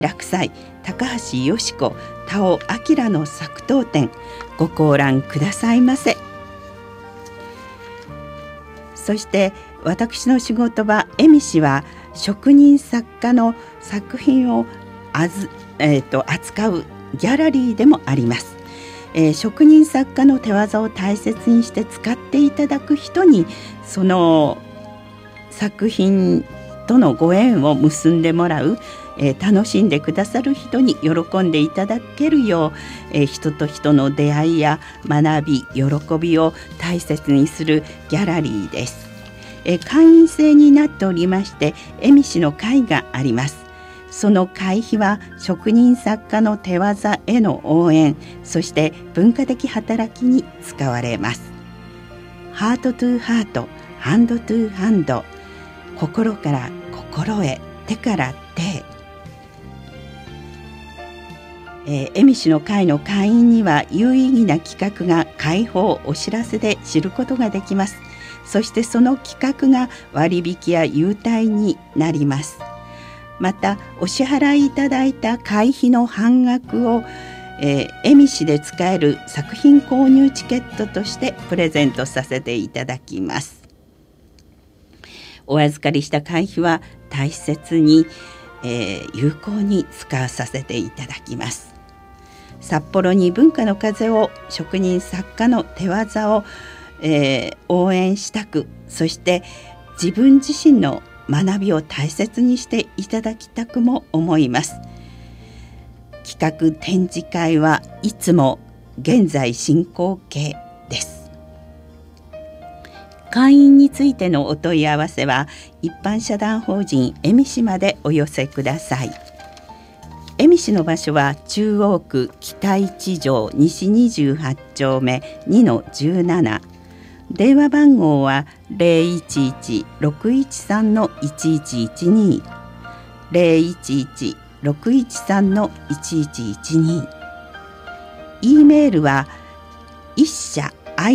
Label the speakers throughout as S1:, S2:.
S1: 落斎高橋よし子田尾明の作刀展、ご観覧くださいませ。そして私の仕事場恵美市は職人作家の作品を扱うギャラリーでもあります。職人作家の手技を大切にして使っていただく人にその作品とのご縁を結んでもらう、楽しんでくださる人に喜んでいただけるよう、人と人の出会いや学び喜びを大切にするギャラリーです。会員制になっておりまして恵美市の会があります。その会費は職人作家の手技への応援、そして文化的働きに使われます。ハートトゥハート、ハンドトゥハンド、心から心へ、手から手へ。恵美市の会の会員には有意義な企画が会報お知らせで知ることができます。そしてその企画が割引や優待になります。またお支払いいただいた会費の半額を、恵美市で使える作品購入チケットとしてプレゼントさせていただきます。お預かりした会費は大切に、有効に使わさせていただきます。札幌に文化の風を、職人作家の手技を、応援したく、そして自分自身の学びを大切にしていただきたくも思います。企画展示会はいつも現在進行形です。会員についてのお問い合わせは一般社団法人恵美市までお寄せください。恵美市の場所は中央区北一条西28丁目 2-17、電話番号は 011-613-1112 011-613-1112。 E メールは一社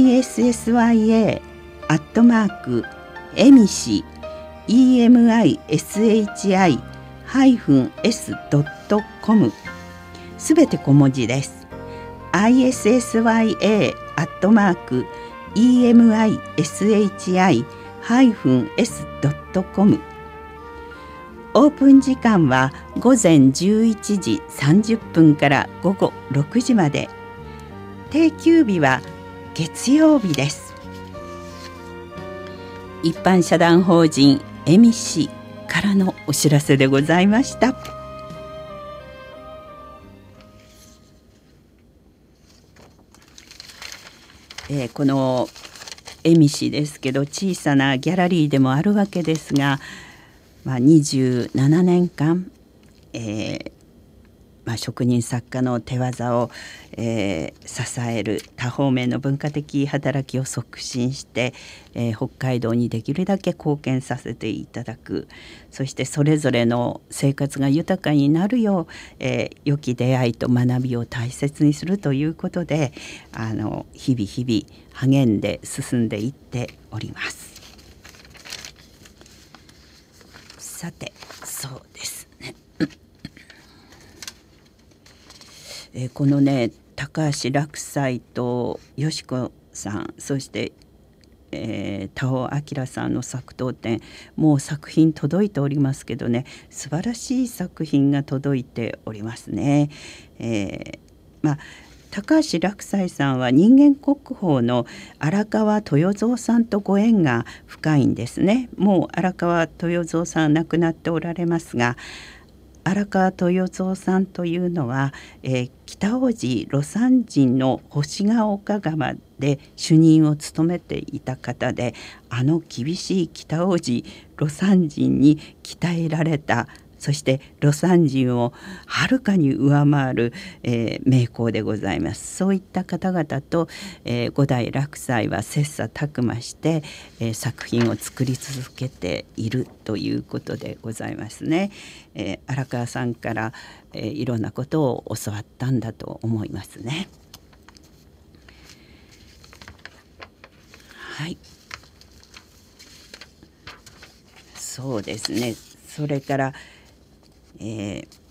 S1: issya@emishi-s.com、 すべて小文字です。 issya@emishi-s.com。 オープン時間は午前11時30分から午後6時まで。定休日は月曜日です。一般社団法人恵美市からのお知らせでございました。この恵美市ですけど小さなギャラリーでもあるわけですが、27年間、職人作家の手技を、支える多方面の文化的働きを促進して、北海道にできるだけ貢献させていただく、そしてそれぞれの生活が豊かになるよう、良き出会いと学びを大切にするということで日々励んで進んでいっております。さてそうですねこのね高橋落斎とよし子さん、そして田尾明さんの作刀展、もう作品届いておりますけどね、素晴らしい作品が届いておりますね。高橋落斎さんは人間国宝の荒川豊蔵さんとご縁が深いんですね。もう荒川豊蔵さん亡くなっておられますが、荒川豊蔵さんというのは、北大路魯山人の星ヶ丘川で主任を務めていた方で、厳しい北大路魯山人に鍛えられた、そして魯山人をはるかに上回る、名工でございます。そういった方々と、五代落斎は切磋琢磨して、作品を作り続けているということでございますね。荒川さんから、いろんなことを教わったんだと思いますね。はい、そうですね。それから